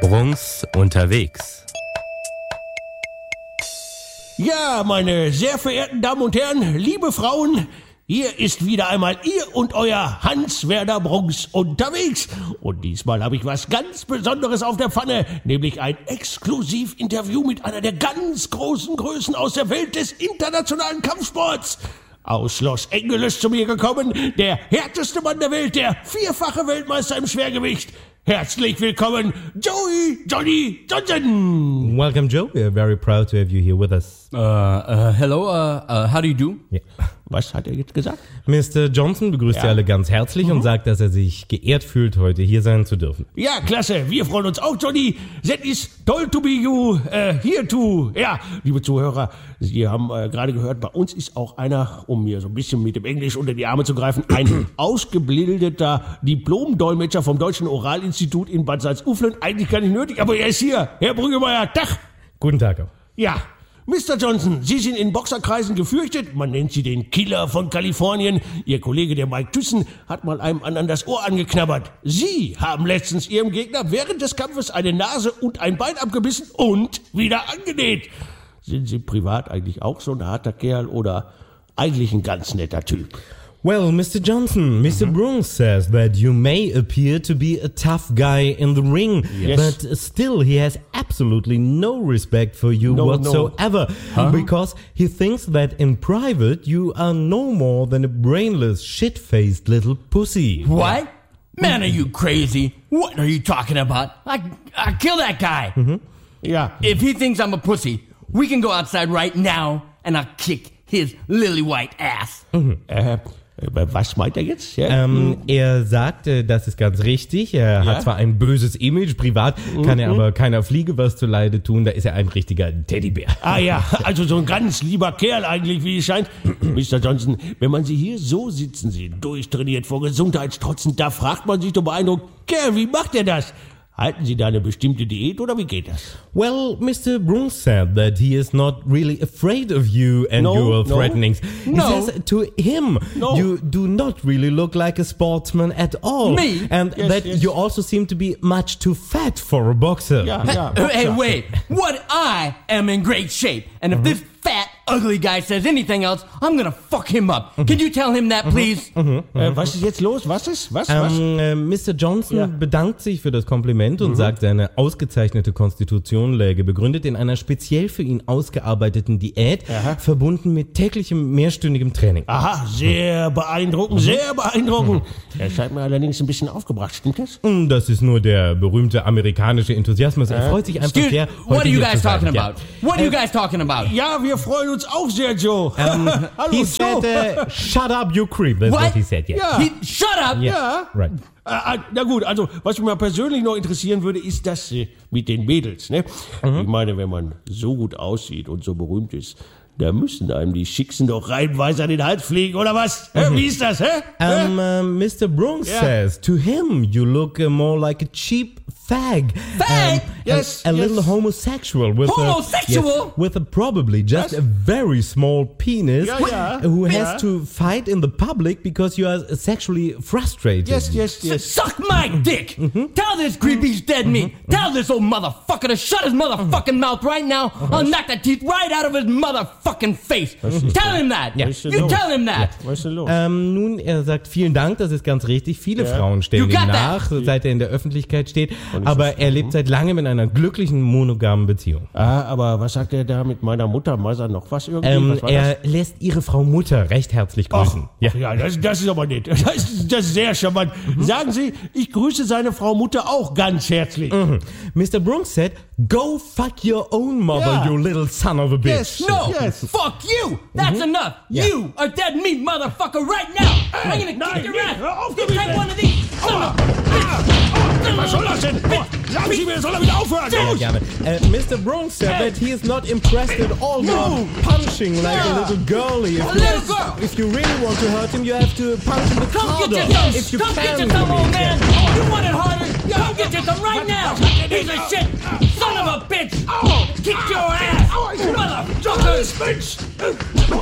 Brunks unterwegs. Ja, meine sehr verehrten Damen und Herren, liebe Frauen, hier ist wieder einmal Ihr und Euer Hans-Werner Brunks unterwegs. Und diesmal habe ich was ganz Besonderes auf der Pfanne, nämlich ein Exklusivinterview mit einer der ganz großen Größen aus der Welt des internationalen Kampfsports. Aus Los Angeles zu mir gekommen, der härteste Mann der Welt, der vierfache Weltmeister im Schwergewicht. Herzlich willkommen, Johnny Johnson. Welcome, Joe. We are very proud to have you here with us. Hello, how do you do? Yeah. Was hat er jetzt gesagt? Mr. Johnson begrüßt Sie alle ganz herzlich und sagt, dass er sich geehrt fühlt, heute hier sein zu dürfen. Ja, klasse. Wir freuen uns auch, Johnny. That is toll to be you here too. Ja, liebe Zuhörer, Sie haben gerade gehört, bei uns ist auch einer, um mir so ein bisschen mit dem Englisch unter die Arme zu greifen, ein ausgebildeter Diplom-Dolmetscher vom Deutschen Oralinstitut in Bad Salzuflen. Eigentlich gar nicht nötig, aber er ist hier. Herr Brüggemeier, Tag. Guten Tag auch. Ja. Mr. Johnson, Sie sind in Boxerkreisen gefürchtet, man nennt Sie den Killer von Kalifornien. Ihr Kollege, der Mike Tyson, hat mal einem anderen das Ohr angeknabbert. Sie haben letztens Ihrem Gegner während des Kampfes eine Nase und ein Bein abgebissen und wieder angenäht. Sind Sie privat eigentlich auch so ein harter Kerl oder eigentlich ein ganz netter Typ? Well, Mr. Johnson, Mr. Brunks says that you may appear to be a tough guy in the ring, Yes. but still he has absolutely no respect for you whatsoever, because he thinks that in private you are no more than a brainless, shit-faced little pussy. What? Man, are you crazy? What are you talking about? I kill that guy. Ja. If he thinks I'm a pussy, we can go outside right now and I'll kick his lily white ass. Was meint er jetzt? Ja? Er sagt, das ist ganz richtig, er hat zwar ein böses Image, privat kann er aber keiner Fliege was zuleide tun, da ist er ein richtiger Teddybär. Ah ja, also so ein ganz lieber Kerl eigentlich, wie es scheint. Mr. Johnson, wenn man Sie hier so sitzen sieht, durchtrainiert, vor Gesundheitsstrotzen, da fragt man sich doch beeindruckt, Kerl, wie macht er das? Halten Sie da eine bestimmte Diät oder wie geht das? Well, Mr. Brunks said that he is not really afraid of you and your threatenings. He says to him, you do not really look like a sportsman at all. Me? And that you also seem to be much too fat for a boxer. Ja, Hey, wait. What? I am in great shape. And if this fat, ugly guy says anything else, I'm gonna fuck him up. Can you tell him that, please? Was ist jetzt los? Was ist? Was? Mr. Johnson bedankt sich für das Kompliment und sagt, seine ausgezeichnete Konstitution läge begründet in einer speziell für ihn ausgearbeiteten Diät, verbunden mit täglichem mehrstündigem Training. Aha, sehr beeindruckend, sehr beeindruckend. Er scheint mir allerdings ein bisschen aufgebracht, stimmt das? Das ist nur der berühmte amerikanische Enthusiasmus. Er freut sich einfach sehr, What are you heute hier guys zu sein. talking about? What are you guys talking about? Ja, wir freuen uns auch sehr, Joe. Hallo, He Joe. said, shut up, you creep. That's what he said, yeah. Ja. Shut up! Ja. Right. Na gut, also was mich mal persönlich noch interessieren würde, ist das mit den Mädels. Ne? Ich meine, wenn man so gut aussieht und so berühmt ist, da müssen einem die Schicksen doch reihenweise an den Hals fliegen, oder was? Wie ist das, hä? Mr. Brunks says, to him you look more like a cheap fag. Fag? Yes, A little homosexual with Homosexual? with a probably just a very small penis Ja. who has to fight in the public because you are sexually frustrated. Yes. Suck my dick! Tell this creep he's dead meat! Tell this old motherfucker to shut his motherfucking mouth right now! I'll knock the teeth right out of his motherfucking face! Tell him that! You tell him that! Was ist denn los? Nun, er sagt vielen Dank, das ist ganz richtig. Viele Frauen stellen You ihm got nach, seit er in der Öffentlichkeit steht. Aber er lebt seit langem in einer glücklichen, monogamen Beziehung. Aber was sagt er da mit meiner Mutter? Weiß er noch was irgendwie? Was war Er lässt ihre Frau Mutter recht herzlich grüßen. Ja, das ist aber nett. Das ist sehr charmant. Sagen Sie, ich grüße seine Frau Mutter auch ganz herzlich. Mr. Brunks said, go fuck your own mother, you little son of a bitch. No! Fuck you! That's enough! You are dead meat, motherfucker, right now! I'm gonna kick your ass! hör auf You damit! take one of these! Was soll das denn? Sagen Sie mir, soll er wieder aufhören? Ja, gerne. Mr. Brunks said that he is not impressed at all with punching like a little girlie. If you really want to hurt him, you have to punch him with Come harder. get your If you Come can, get your thumb, old man! You want it harder? Come get your thumb right now! Piece of shit! Son of a bitch! Kick your ass! Motherfuckers!